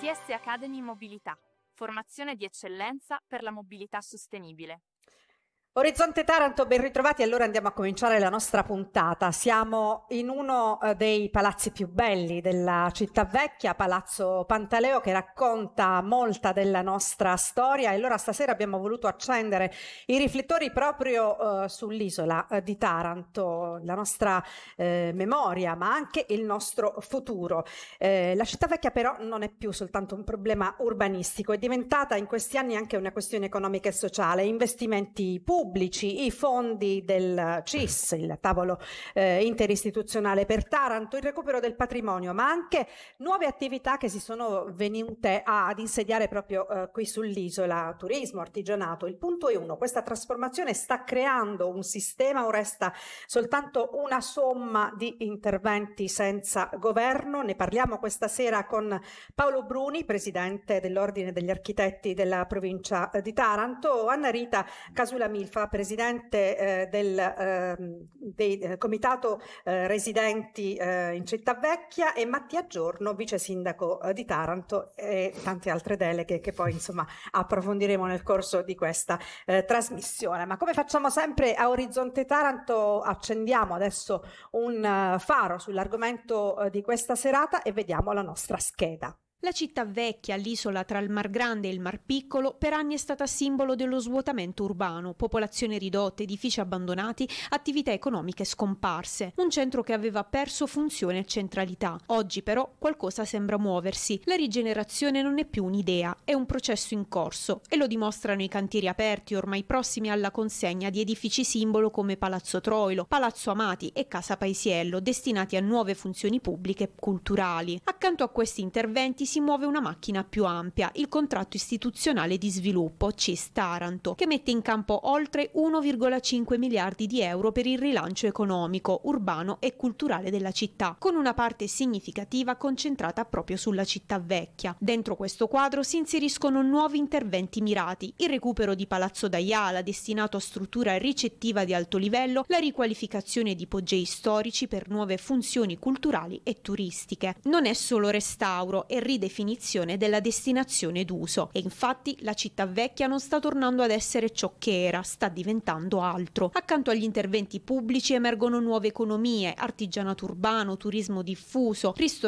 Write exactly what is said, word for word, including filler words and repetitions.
T S Academy Mobilità, formazione di eccellenza per la mobilità sostenibile. Orizzonte Taranto, ben ritrovati. Allora andiamo a cominciare la nostra puntata. Siamo in uno eh, dei palazzi più belli della città vecchia, Palazzo Pantaleo, che racconta molta della nostra storia, e allora stasera abbiamo voluto accendere i riflettori proprio eh, sull'isola eh, di Taranto, la nostra eh, memoria, ma anche il nostro futuro. Eh, la città vecchia però non è più soltanto un problema urbanistico, è diventata in questi anni anche una questione economica e sociale, investimenti pubblici, pubblici, i fondi del C I S, il tavolo eh, interistituzionale per Taranto, il recupero del patrimonio, ma anche nuove attività che si sono venute a, ad insediare proprio eh, qui sull'isola: turismo, artigianato. Il punto è uno: questa trasformazione sta creando un sistema o resta soltanto una somma di interventi senza governo? Ne parliamo questa sera con Paolo Bruni, presidente dell'Ordine degli Architetti della provincia di Taranto, Anna Rita Casulamilfa, presidente eh, del eh, dei, eh, comitato eh, residenti eh, in Città Vecchia, e Mattia Giorno, vice sindaco eh, di Taranto, e tante altre deleghe che poi insomma approfondiremo nel corso di questa eh, trasmissione. Ma come facciamo sempre a Orizzonte Taranto, accendiamo adesso un uh, faro sull'argomento uh, di questa serata e vediamo la nostra scheda. La città vecchia, l'isola tra il Mar Grande e il Mar Piccolo, per anni è stata simbolo dello svuotamento urbano: popolazione ridotta, edifici abbandonati, attività economiche scomparse. Un centro che aveva perso funzione e centralità. Oggi però qualcosa sembra muoversi. La rigenerazione non è più un'idea, è un processo in corso, e lo dimostrano i cantieri aperti ormai prossimi alla consegna di edifici simbolo come Palazzo Troilo, Palazzo Amati e Casa Paisiello, destinati a nuove funzioni pubbliche e culturali. Accanto a questi interventi si muove una macchina più ampia, il contratto istituzionale di sviluppo C I S Taranto, che mette in campo oltre uno virgola cinque miliardi di euro per il rilancio economico, urbano e culturale della città, con una parte significativa concentrata proprio sulla città vecchia. Dentro questo quadro si inseriscono nuovi interventi mirati: il recupero di Palazzo Daiala, destinato a struttura ricettiva di alto livello, la riqualificazione di poggi storici per nuove funzioni culturali e turistiche. Non è solo restauro e ridefinizione della destinazione d'uso, e infatti la città vecchia non sta tornando ad essere ciò che era, sta diventando altro. Accanto agli interventi pubblici emergono nuove economie: artigianato urbano, turismo diffuso, ristorazione